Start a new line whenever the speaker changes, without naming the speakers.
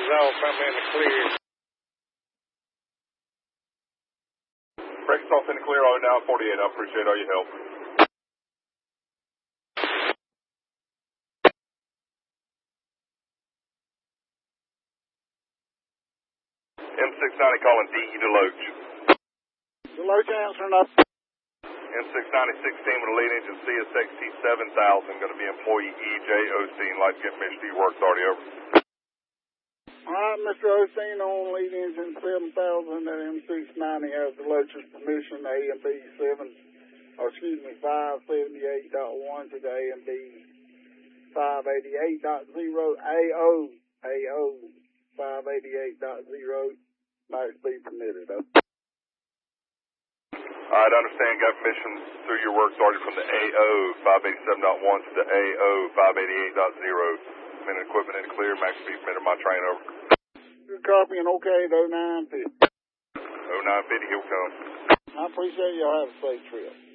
is off. I'm in the clear.
Brakes off in the clear, all now 48. I appreciate all your help. M690 calling DE Deloach.
Deloach answering up.
M690 16 with a lead engine CSXT 7000. Going to be employee EJ Osteen. Like to get permission to your work already over.
All right, Mr. Osteen on lead engine 7000 at M690 has Deloach's permission to A and B 578.1 to the A and B 588.0 AO 588.0 max speed permitted.
All right, I understand. Got permission through your work started from the AO 587.1 to the AO 588.0. Men and equipment in the clear. Max speed permitted. My train over.
Good copy and okay at 0950.
0950, here we come.
I appreciate y'all. Have a safe trip.